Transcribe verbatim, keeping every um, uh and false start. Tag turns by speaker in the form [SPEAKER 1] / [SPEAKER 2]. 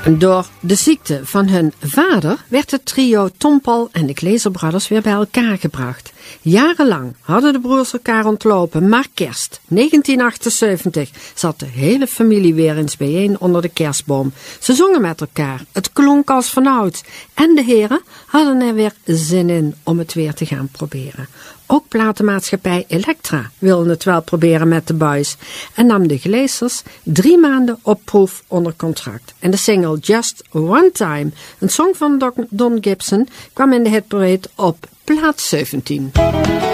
[SPEAKER 1] Door de ziekte van hun vader werd het trio Tom Paul en de Glaser Brothers weer bij elkaar gebracht. Jarenlang hadden de broers elkaar ontlopen, maar kerst negentien achtenzeventig zat de hele familie weer eens bijeen onder de kerstboom. Ze zongen met elkaar, het klonk als vanouds en de heren hadden er weer zin in om het weer te gaan proberen. Ook platenmaatschappij Elektra wilde het wel proberen met de boys en nam de Glazers drie maanden op proef onder contract. En de single Just One Time, een song van Don Gibson, kwam in de hitparade op plaats zeventien.